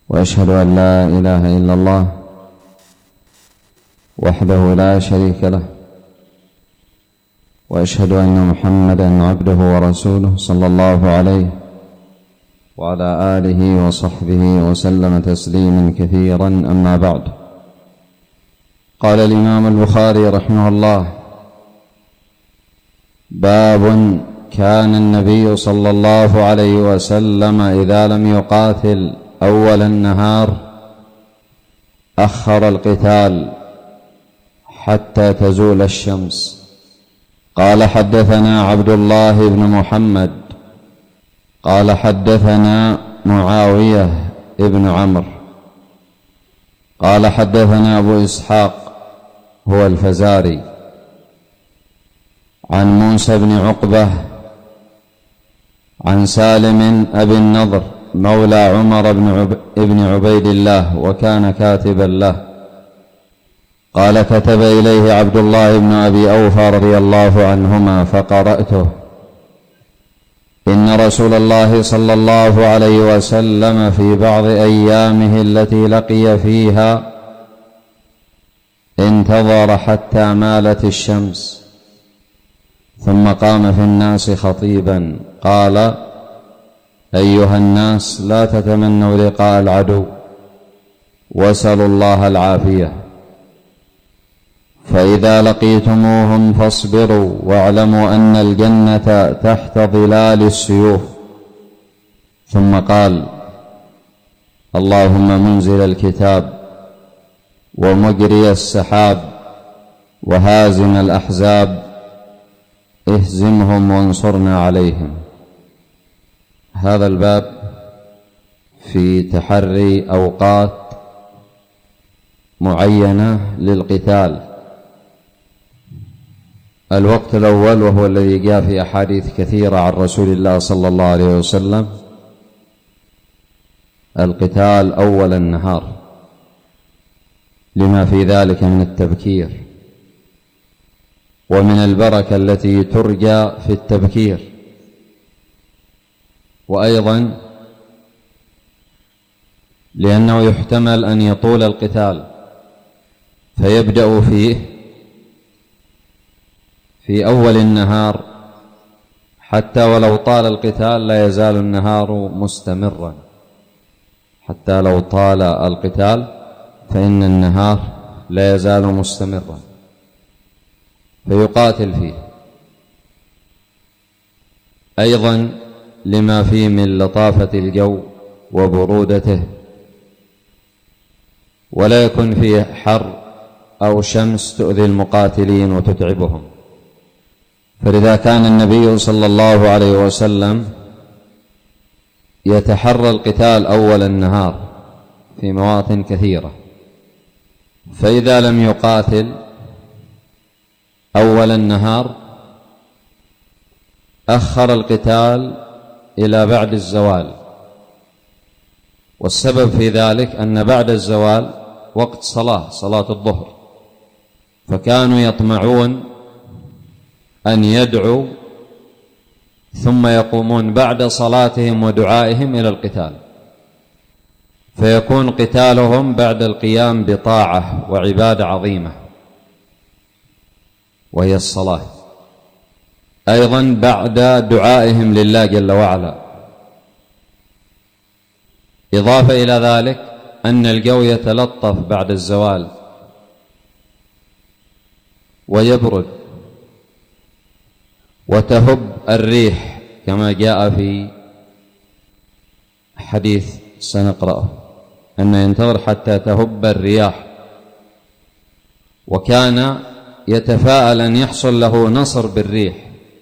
وأشهد أن لا إله إلا الله وحده لا شريك له، وأشهد أن محمدًا عبده ورسوله صلى الله عليه وعلى آله وصحبه وسلم تسليمًا كثيرًا. أما بعد، قال الإمام البخاري رحمه الله: باب كان النبي صلى الله عليه وسلم إذا لم يقاتل أول النهار أخر القتال حتى تزول الشمس. قال: حدثنا عبد الله بن محمد قال: حدثنا معاوية بن عمرو قال: حدثنا أبو إسحاق هو الفزاري عن موسى بن عقبة عن سالم أبي النضر مولى عمر بن عبيد الله، وكان كاتبا له، قال: كتب إليه عبد الله بن أبي أوفى رضي الله عنهما فقرأته: إن رسول الله صلى الله عليه وسلم في بعض أيامه التي لقي فيها انتظر حتى مالت الشمس، ثم قام في الناس خطيبا قال: أيها الناس، لا تتمنوا لقاء العدو واسألوا الله العافية، فإذا لقيتموهم فاصبروا واعلموا أن الجنة تحت ظلال السيوف. ثم قال: اللهم منزل الكتاب ومجري السحاب وهازم الأحزاب اهزمهم وانصرنا عليهم. هذا الباب في تحري أوقات معينة للقتال. الوقت الأول، وهو الذي جاء في أحاديث كثيرة عن رسول الله صلى الله عليه وسلم، القتال أول النهار لما في ذلك من التبكير ومن البركة التي ترجى في التبكير، وأيضا لأنه يحتمل أن يطول القتال فيبدأ فيه في أول النهار، حتى ولو طال القتال لا يزال النهار مستمرا. حتى لو طال القتال فإن النهار لا يزال مستمرا، فيقاتل فيه. أيضا لما فيه من لطافة الجو وبرودته، ولا يكون فيه حر أو شمس تؤذي المقاتلين وتتعبهم. فلذا كان النبي صلى الله عليه وسلم يتحرى القتال أول النهار في مواطن كثيرة، فإذا لم يقاتل أول النهار أخر القتال إلى بعد الزوال. والسبب في ذلك أن بعد الزوال وقت صلاة الظهر، فكانوا يطمعون أن يدعوا ثم يقومون بعد صلاتهم ودعائهم إلى القتال، فيكون قتالهم بعد القيام بطاعة وعبادة عظيمة وهي الصلاة. أيضا بعد دعائهم لله جل وعلا. إضافة إلى ذلك أن الجو يتلطف بعد الزوال ويبرد وتهب الريح، كما جاء في حديث سنقرأه أنه ينتظر حتى تهب الرياح، وكان يتفاءل أن يحصل له نصر بالريح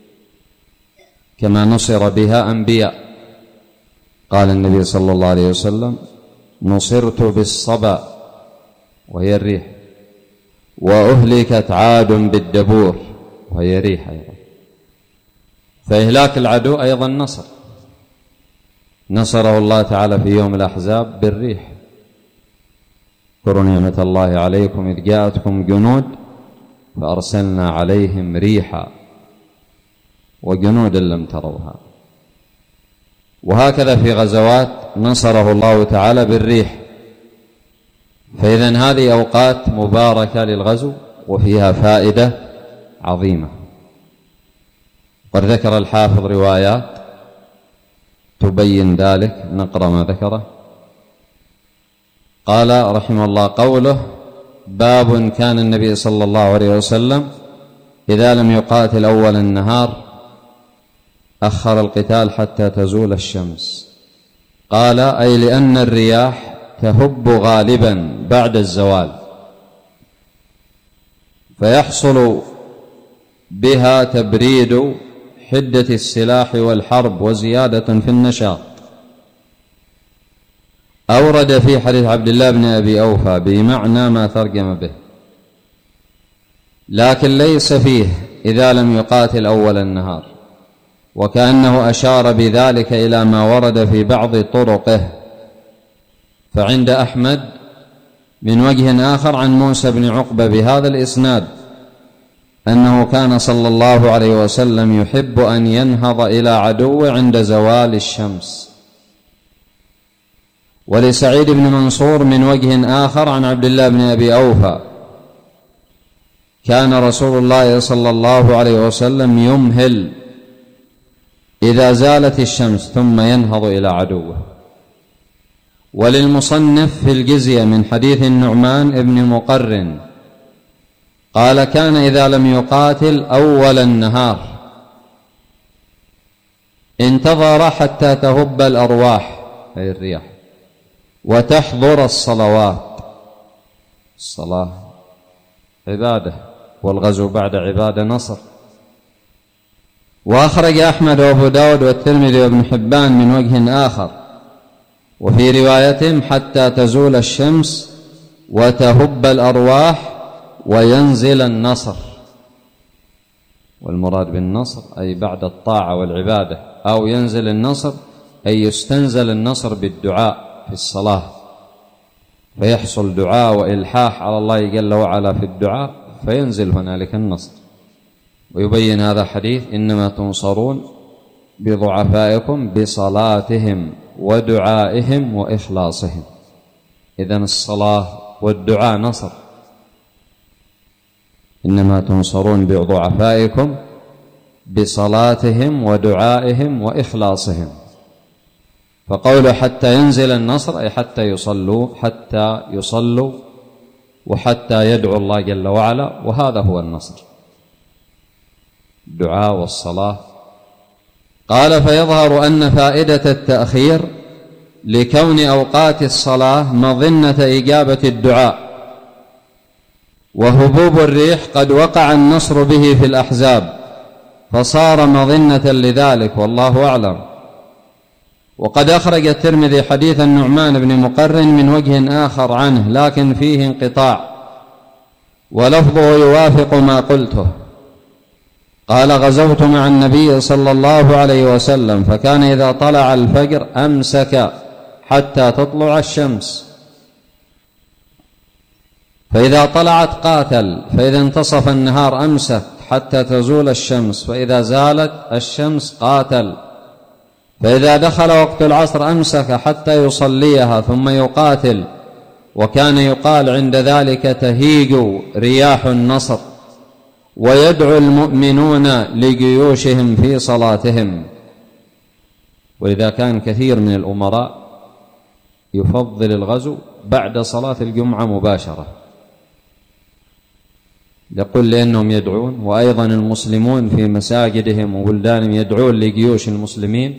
كما نصر بها أنبياء. قال النبي صلى الله عليه وسلم: نصرت بالصبا وهي الريح، وأهلكت عاد بالدبور وهي ريح أيضا. فإهلاك العدو أيضا نصره الله تعالى في يوم الأحزاب بالريح. اذكروا نعمة الله عليكم إذ جاءتكم جنود فأرسلنا عليهم ريحا وجنودا لم تروها. وهكذا في غزوات نصره الله تعالى بالريح. فإذن هذه أوقات مباركة للغزو وفيها فائدة عظيمة. قد ذكر الحافظ روايات تبين ذلك، نقرأ ما ذكره. قال رحمه الله: قوله: باب كان النبي صلى الله عليه وسلم إذا لم يقاتل أول النهار أخر القتال حتى تزول الشمس. قال: أي لأن الرياح تهب غالبا بعد الزوال، فيحصل بها تبريد حدة السلاح والحرب وزيادة في النشاط. أورد في حديث عبد الله بن أبي أوفى بمعنى ما ترجم به، لكن ليس فيه إذا لم يقاتل أول النهار، وكأنه أشار بذلك إلى ما ورد في بعض طرقه. فعند أحمد من وجه آخر عن موسى بن عقبة بهذا الإسناد أنه كان صلى الله عليه وسلم يحب أن ينهض إلى عدو عند زوال الشمس. ولسعيد بن منصور من وجه آخر عن عبد الله بن أبي أوفى كان رسول الله صلى الله عليه وسلم يمهل إذا زالت الشمس ثم ينهض إلى عدوه. وللمصنف في الجزية من حديث النعمان بن مقرن قال: كان إذا لم يقاتل أول النهار انتظر حتى تهب الأرواح أي الرياح وتحضر الصلوات. الصلاة عبادة، والغزو بعد عبادة نصر. وأخرج أحمد وأبو داود والترمذي وابن حبان من وجه آخر، وفي روايتهم: حتى تزول الشمس وتهب الأرواح وينزل النصر. والمراد بالنصر أي بعد الطاعة والعبادة، أو ينزل النصر أي يستنزل النصر بالدعاء في الصلاة، فيحصل دعاء وإلحاح على الله جل وعلا في الدعاء فينزل هنالك النصر. ويبين هذا حديث: إنما تنصرون بضعفائكم بصلاتهم ودعائهم وإخلاصهم. إذن الصلاة والدعاء نصر. إنما تنصرون بضعفائكم بصلاتهم ودعائهم وإخلاصهم. فقوله حتى ينزل النصر أي حتى يصلوا وحتى يدعو الله جل وعلا، وهذا هو النصر، الدعاء والصلاة. قال: فيظهر أن فائدة التأخير لكون أوقات الصلاة مظنة إجابة الدعاء، وهبوب الريح قد وقع النصر به في الأحزاب فصار مظنة لذلك، والله أعلم. وقد أخرج الترمذي حديث النعمان بن مقرن من وجه آخر عنه لكن فيه انقطاع، ولفظه يوافق ما قلته. قال: غزوت مع النبي صلى الله عليه وسلم فكان إذا طلع الفجر أمسك حتى تطلع الشمس، فإذا طلعت قاتل، فإذا انتصف النهار أمسك حتى تزول الشمس، فإذا زالت الشمس قاتل، فإذا دخل وقت العصر أمسك حتى يصليها ثم يقاتل. وكان يقال عند ذلك: تهيج رياح النصر، ويدعو المؤمنون لجيوشهم في صلاتهم. ولذا كان كثير من الأمراء يفضل الغزو بعد صلاة الجمعة مباشرة، يقول لأنهم يدعون، وأيضا المسلمون في مساجدهم وبلدانهم يدعون لجيوش المسلمين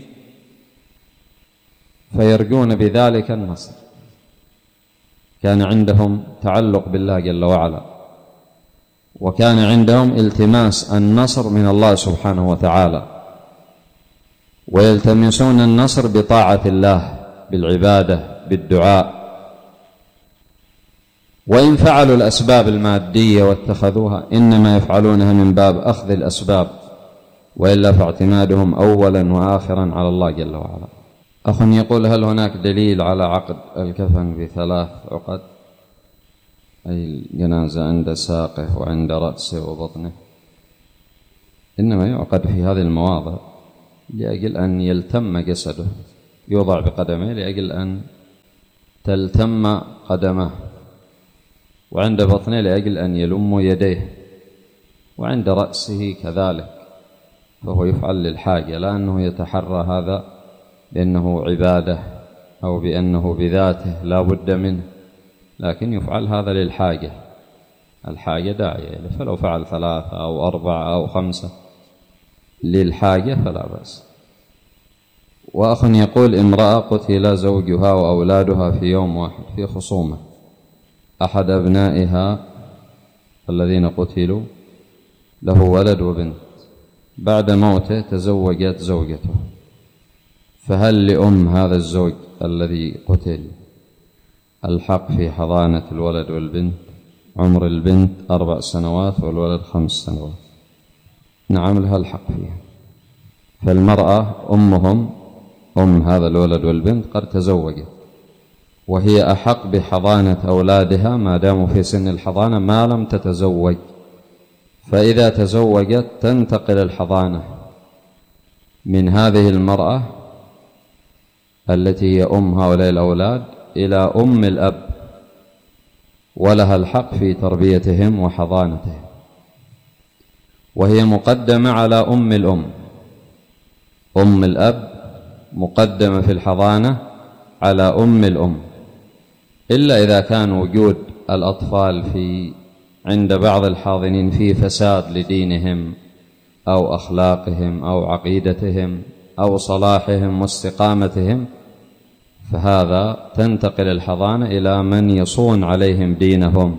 فيرجون بذلك النصر. كان عندهم تعلق بالله جل وعلا، وكان عندهم التماس النصر من الله سبحانه وتعالى، ويلتمسون النصر بطاعة الله، بالعبادة، بالدعاء. وإن فعلوا الأسباب المادية واتخذوها إنما يفعلونها من باب أخذ الأسباب، وإلا فاعتمادهم أولا وآخرا على الله جل وعلا. أخ يقول: هل هناك دليل على عقد الكفن ب3 عقد، أي الجنازة عند ساقه وعند رأسه وبطنه؟ إنما يعقد في هذه المواضع لأجل أن يلتم جسده يوضع بقدمه لأجل أن تلتم قدمه، وعند بطنه لأجل أن يلم يديه، وعند رأسه كذلك، فهو يفعل للحاجة، لا أنه يتحرى هذا بأنه عبادة أو بأنه بذاته لا بد منه، لكن يفعل هذا للحاجة، الحاجة داعية، فلو فعل 3 أو 4 أو 5 للحاجة فلا بأس. وأخ يقول: امرأة قتل زوجها وأولادها في يوم واحد في خصومة، أحد أبنائها الذين قتلوا له ولد وبنت، بعد موته تزوجت زوجته، فهل لأم هذا الزوج الذي قتل الحق في حضانة الولد والبنت؟ عمر البنت 4 سنوات والولد 5 سنوات. نعم، لها الحق فيها. فالمرأة أمهم، أم هذا الولد والبنت، قد تزوجت، وهي أحق بحضانة أولادها ما داموا في سن الحضانة ما لم تتزوج، فإذا تزوجت تنتقل الحضانة من هذه المرأة التي هي أم هؤلاء الأولاد إلى أم الأب، ولها الحق في تربيتهم وحضانتهم، وهي مقدمة على أم الأم. أم الأب مقدمة في الحضانة على أم الأم، إلا إذا كان وجود الأطفال عند بعض الحاضنين في فساد لدينهم أو أخلاقهم أو عقيدتهم أو صلاحهم واستقامتهم، فهذا تنتقل الحضانة إلى من يصون عليهم دينهم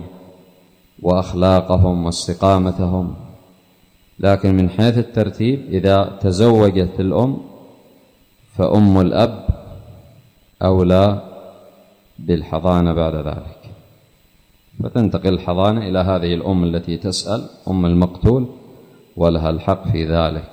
وأخلاقهم واستقامتهم. لكن من حيث الترتيب، إذا تزوجت الأم فأم الأب أولى بالحضانة بعد ذلك، فتنتقل الحضانة إلى هذه الأم التي تسأل، أم المقتول، ولها الحق في ذلك.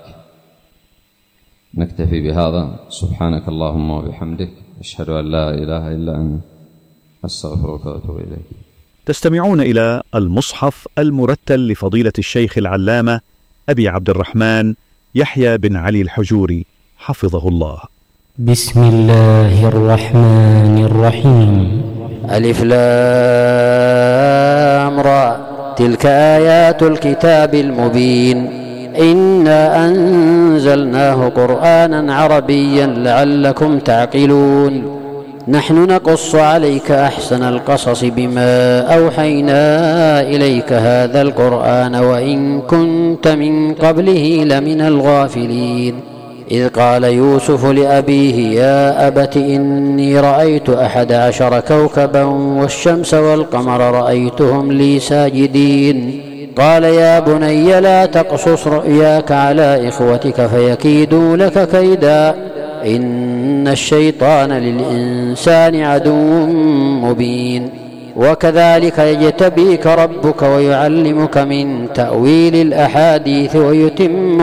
نكتفي بهذا. سبحانك اللهم وبحمدك، أشهد أن لا إله إلا أنت، أستغفرك وأتوب إليك. تستمعون إلى المصحف المرتل لفضيلة الشيخ العلامة أبي عبد الرحمن يحيى بن علي الحجوري حفظه الله. بسم الله الرحمن الرحيم. ألف لام را، تلك آيات الكتاب المبين، إنا أنزلناه قرآنا عربيا لعلكم تعقلون. نحن نقص عليك أحسن القصص بما أوحينا إليك هذا القرآن وإن كنت من قبله لمن الغافلين. إذ قال يوسف لأبيه: يا أبت إني رأيت 11 كوكبا والشمس والقمر رأيتهم لي ساجدين. قال: يا بني لا تقصص رؤياك على إخوتك فيكيدوا لك كيدا، إن الشيطان للإنسان عدو مبين. وكذلك يجتبيك ربك ويعلمك من تأويل الأحاديث ويتم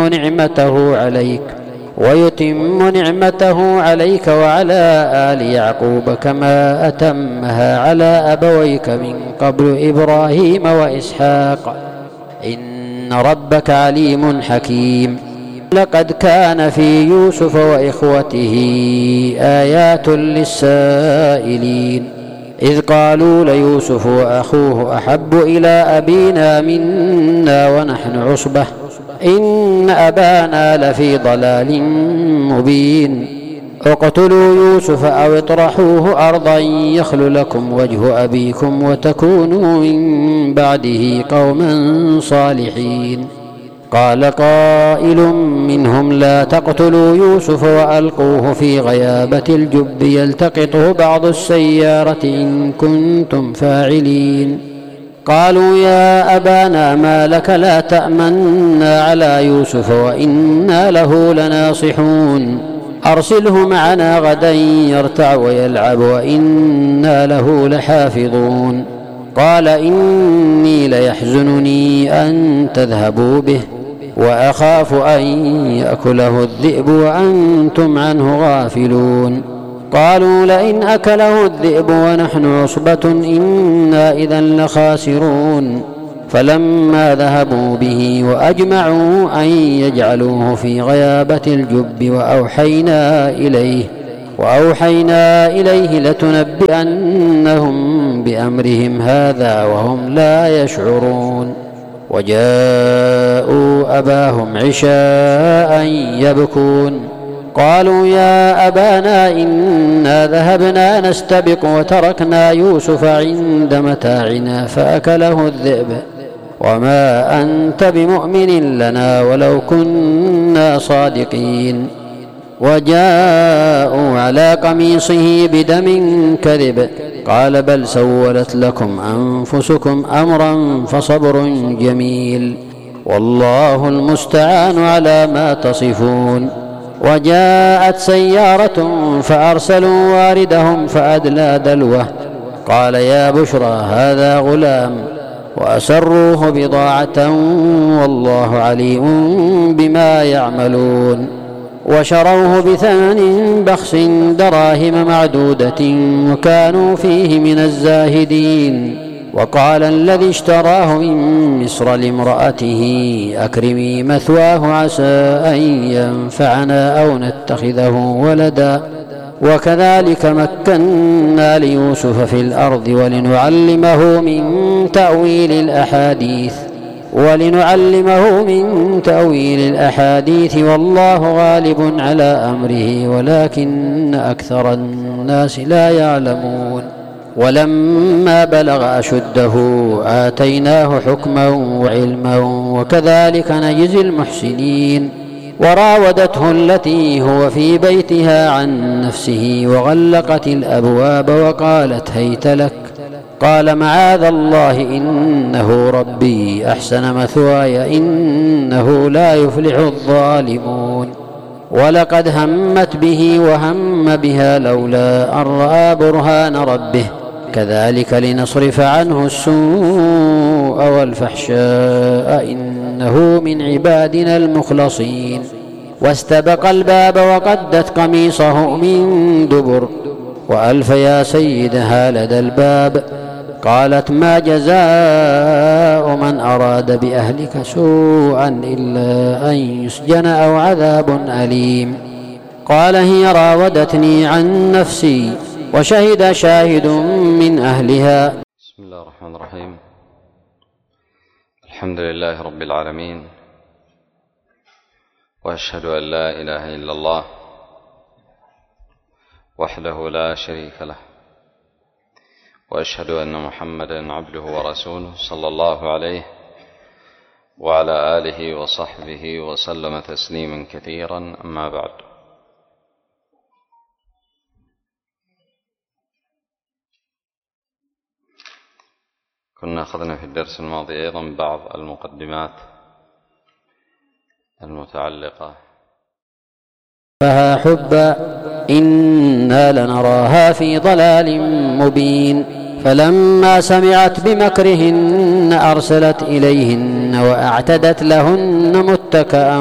نعمته عليك وعلى آل يعقوب كما أتمها على أبويك من قبل إبراهيم وإسحاق، إن ربك عليم حكيم. لقد كان في يوسف وإخوته آيات للسائلين، إذ قالوا ليوسف وأخوه أحب إلى أبينا منا ونحن عصبة إن أبانا لفي ضلال مبين. اقتلوا يوسف أو اطرحوه أرضا يخل لكم وجه أبيكم وتكونوا من بعده قوما صالحين. قال قائل منهم: لا تقتلوا يوسف وألقوه في غيابة الجب يلتقطه بعض السيارة إن كنتم فاعلين. قالوا: يا أبانا ما لك لا تأمنا على يوسف وإنا له لناصحون، أرسله معنا غدا يرتع ويلعب وإنا له لحافظون. قال: إني ليحزنني أن تذهبوا به وأخاف أن يأكله الذئب وأنتم عنه غافلون. قالوا: لئن أكله الذئب ونحن عصبة إنا إذا لخاسرون. فلما ذهبوا به وأجمعوا أن يجعلوه في غيابة الجب وأوحينا وأوحينا إليه لتنبئنهم بأمرهم هذا وهم لا يشعرون. وجاءوا أباهم عشاء يبكون قالوا يا أبانا إنا ذهبنا نستبق وتركنا يوسف عند متاعنا فأكله الذئب وما أنت بمؤمن لنا ولو كنا صادقين. وجاءوا على قميصه بدم كذب قال بل سولت لكم أنفسكم أمرا فصبر جميل والله المستعان على ما تصفون. وجاءت سيارة فأرسلوا واردهم فأدلى دلوه قال يا بشرى هذا غلام وأسروه بضاعة والله عليم بما يعملون. وشروه بثمن بخس دراهم معدودة وكانوا فيه من الزاهدين. وقال الذي اشتراه من مصر لامرأته أكرمي مثواه عسى أن ينفعنا أو نتخذه ولدا وكذلك مكنا ليوسف في الأرض ولنعلمه من تأويل الأحاديث والله غالب على أمره ولكن أكثر الناس لا يعلمون. ولما بلغ أشده آتيناه حكما وعلما وكذلك نجزي المحسنين. وراودته التي هو في بيتها عن نفسه وغلقت الأبواب وقالت هيت لك قال معاذ الله إنه ربي أحسن مثواي إنه لا يفلح الظالمون. ولقد همت به وهم بها لولا أن رأى برهان ربه كذلك لنصرف عنه السوء والفحشاء إنه من عبادنا المخلصين. واستبق الباب وقدت قميصه من دبر وألف يا سيدها لدى الباب قالت ما جزاء من أراد بأهلك سوءا إلا أن يسجن أو عذاب أليم. قال هي راودتني عن نفسي وشهد شاهد من أهلها. بسم الله الرحمن الرحيم. الحمد لله رب العالمين وأشهد أن لا إله إلا الله وحده لا شريك له وأشهد أن محمدا عبده ورسوله صلى الله عليه وعلى آله وصحبه وسلم تسليما كثيرا. أما بعد، كنا أخذنا في الدرس الماضي أيضا بعض المقدمات المتعلقة فها حبا إنا لنراها في ضلال مبين. فلما سمعت بمكرهن أرسلت إليهن وأعتدت لهن متكأ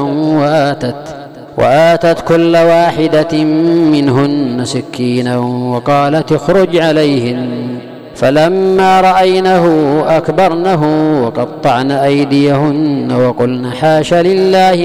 وآتت كل واحدة منهن سكينا وقالت اخرج عليهن. فلما رأينه أكبرنه وقطعن أيديهن وقلن حاش لله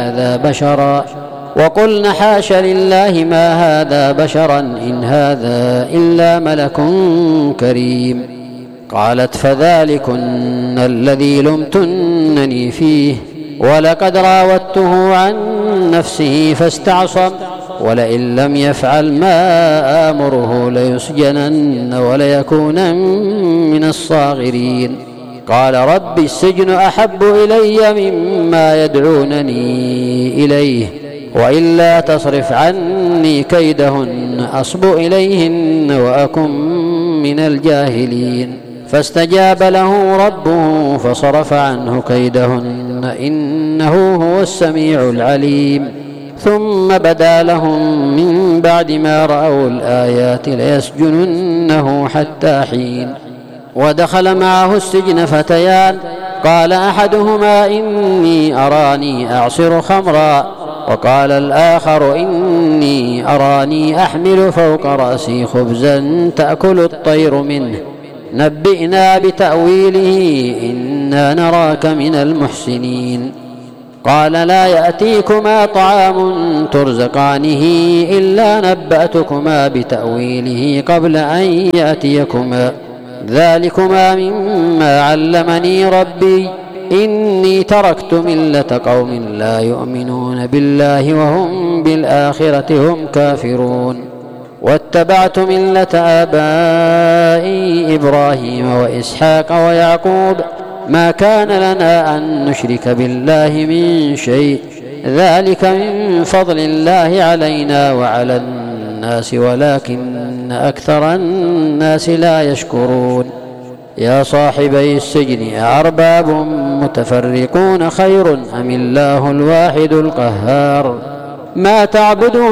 ما هذا بشرا إن هذا إلا ملك كريم. قالت فذلكن الذي لمتنني فيه ولقد راودته عن نفسه فاستعصم ولئن لم يفعل ما آمره ليسجنن وليكونن من الصاغرين. قال رب السجن أحب إلي مما يدعونني إليه وإلا تصرف عني كيدهن أصب إليهن وأكن من الجاهلين. فاستجاب له ربه فصرف عنه كيدهن إنه هو السميع العليم. ثم بدا لهم من بعد ما رأوا الآيات ليسجننه حتى حين. ودخل معه السجن فتيان قال أحدهما إني أراني أعصر خمرا وقال الآخر إني أراني أحمل فوق رأسي خبزا تأكل الطير منه نبئنا بتأويله إنا نراك من المحسنين. قال لا يأتيكما طعام ترزقانه إلا نبأتكما بتأويله قبل أن يأتيكما، ذلكما مما علمني ربي، إني تركت ملة قوم لا يؤمنون بالله وهم بالآخرة هم كافرون، واتبعت ملة آبائي إبراهيم وإسحاق ويعقوب، ما كان لنا أن نشرك بالله من شيء، ذلك من فضل الله علينا وعلى الناس ولكن أكثر الناس لا يشكرون. يا صاحبي السجن أأرباب متفرقون خير أم الله الواحد القهار؟ ما تعبدون